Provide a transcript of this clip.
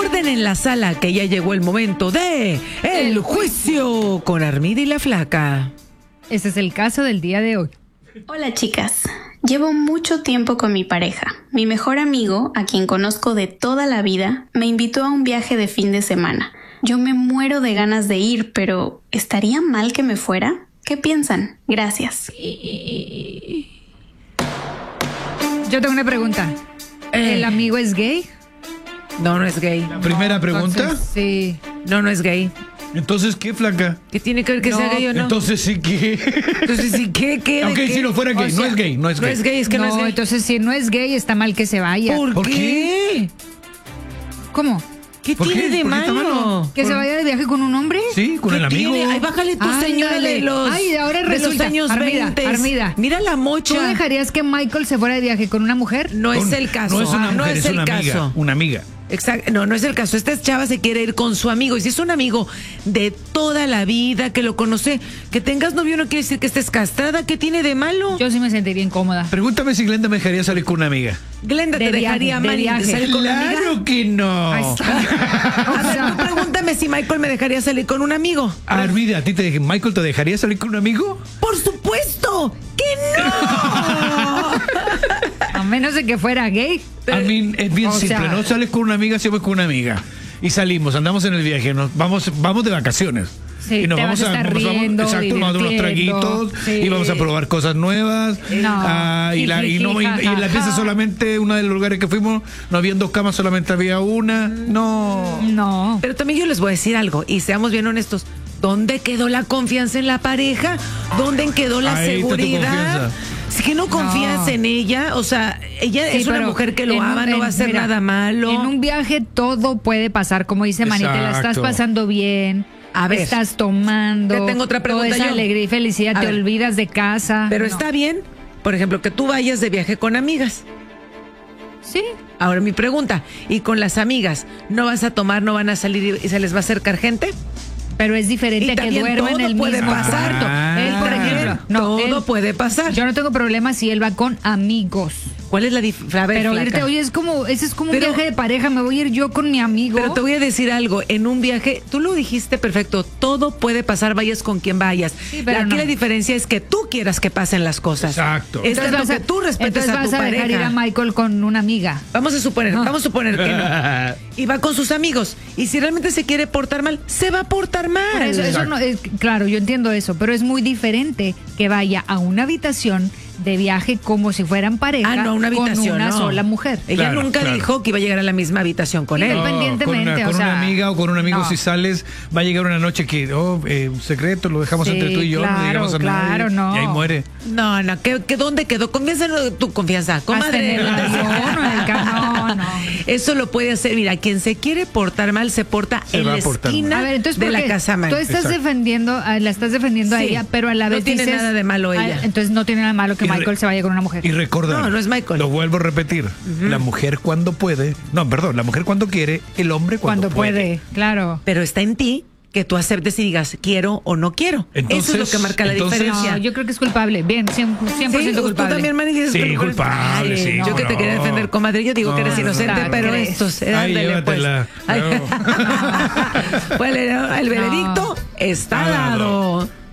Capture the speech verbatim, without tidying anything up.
Orden en la sala, que ya llegó el momento de El Juicio con Armida y la Flaca. Este es el caso del día de hoy. Hola chicas, llevo mucho tiempo con mi pareja. Mi mejor amigo, a quien conozco de toda la vida, me invitó a un viaje de fin de semana. Yo me muero de ganas de ir, pero ¿estaría mal que me fuera? ¿Qué piensan? Gracias. Yo tengo una pregunta. Eh. ¿El amigo es gay? No, no es gay. La primera pregunta. Entonces, sí. No, no es gay. Entonces, ¿qué, Flaca? ¿Qué tiene que ver que No, sea gay o no? Entonces sí que... Entonces, ¿sí qué? ¿Qué? Ok, ¿De qué? si no fuera gay, O no sea, es gay, no es No gay. es gay, es que no, no, es gay. entonces si no es gay está mal que se vaya. ¿Por, ¿Por qué? qué? ¿Cómo? ¿Qué ¿Por tiene qué? de ¿Por qué está malo? malo? ¿Que se vaya de viaje con un hombre? Sí, con ¿Qué el amigo. tiene? Ay, bájale tu Ándale. señora de los, Ay, ahora de los resulta. años Armida, veinte. Armida. Mira la ¿Tú mocha. dejarías que Michael se fuera de viaje con una mujer? No es Con- el caso. No es una no mujer, es es el una caso. amiga. Una amiga. Exacto, no, no es el caso. Esta chava se quiere ir con su amigo. Y si es un amigo de toda la vida, que lo conoce, que tengas novio no quiere decir que estés castrada. ¿Qué tiene de malo? Yo sí me sentiría incómoda. Pregúntame si Glenda me dejaría salir con una amiga. Glenda, De ¿te viaje, dejaría de mal y viaje. te salir con una amiga? Claro que no. Ay, sí. A O ver, sea, tú pregúntame si Michael me dejaría salir con un amigo. Armida, ¿a ti te dej- Michael te dejaría salir con un amigo? ¡Por supuesto que no! a menos de que fuera gay. A mí es bien O simple, sea- no sales con una amiga, siempre con una amiga. Y salimos, andamos en el viaje, nos vamos, vamos de vacaciones. Sí, y nos te vamos vas a estar nos vamos- riendo, exacto, nos vamos a dar unos divirtiendo, traguitos sí. y vamos a probar cosas nuevas. No. Ah, y, la, y, no, y, y en la pieza solamente, uno de los lugares que fuimos, no habían dos camas, solamente había una. No. No. Pero también yo les voy a decir algo, y seamos bien honestos. ¿Dónde quedó la confianza en la pareja? ¿Dónde quedó la Ahí está tu seguridad? confianza. Si que no confías No. en ella, o sea, ella Sí, es una pero mujer que lo en un- ama, no en- va a hacer mira, nada malo. En un viaje todo puede pasar, como dice Manny, te la estás Exacto. pasando bien. A ver, estás tomando. te tengo otra pregunta toda esa yo. alegría y felicidad, A te ver. olvidas de casa. Pero No. está bien, por ejemplo, que tú vayas de viaje con amigas. Sí. Ahora mi pregunta, ¿y con las amigas no vas a tomar, no van a salir y se les va a acercar gente? Pero es Y diferente que también duerma en todo el puede mismo pasar. cuarto. Él, por Ah. ejemplo, no, todo él- puede pasar. yo no tengo problema si él va con amigos. ¿Cuál es la diferencia? Pero irte, oye, es como, ese es como Pero- un viaje de pareja, me voy a ir yo con mi amigo. Pero te voy a decir algo, en un viaje, tú lo dijiste perfecto, todo puede pasar, vayas con quien vayas. Sí, pero Aquí no. la diferencia es que tú quieras que pasen las cosas. Exacto. Es Entonces tanto vas a- que tú respetes entonces a tu vas a dejar ir pareja. a Michael con una amiga. Vamos a suponer, Ah. vamos a suponer que no. Y va con sus amigos. Y si realmente se quiere portar mal, se va a portar mal. Por eso, eso no es, claro, yo entiendo eso, pero es muy diferente que vaya a una habitación de viaje como si fueran pareja Ah, no, una habitación, con una no. sola mujer. Ella Claro, nunca claro. dijo que iba a llegar a la misma habitación con Sí, él. no, Independientemente, con una, o con sea, una amiga o con un amigo, no. si sales, va a llegar una noche que, oh, eh, un secreto, lo dejamos Sí, entre tú y yo, no claro, le digamos a claro, nadie. no. Y ahí muere. No, no, ¿qué, qué, ¿dónde quedó? Confianza en tu confianza, comadre. en el avión o en el ca- no, no. Eso lo puede hacer, mira, quien se quiere portar mal se porta Se en va la a portar esquina A ver, entonces, de ¿por la qué? casa mal. Tú estás Exacto. defendiendo, a- la estás defendiendo a Sí. ella, pero a la No vez tiene dices, nada de malo ella. ah, entonces no tiene nada de malo que Y re- Michael se vaya con una mujer. Y recuerda, No, no es Michael. Lo vuelvo a repetir. La mujer cuando puede, no, perdón, la mujer cuando quiere, el hombre cuando, Cuando puede, claro. Pero está en ti que tú aceptes y digas quiero o no quiero. Entonces- Eso es lo que marca la entonces- diferencia. No, yo creo que es culpable. Bien, cien por ciento Sí, culpable. tú también, Manny, dices Sí, que- culpable, sí, Yo que te no. quería defender, comadre. Yo digo que eres No, inocente, no, pero ¿crees? estos, Ay, ándale, pues. llévatela. Ay. No. Bueno, el veredicto No. está Está dado. dado.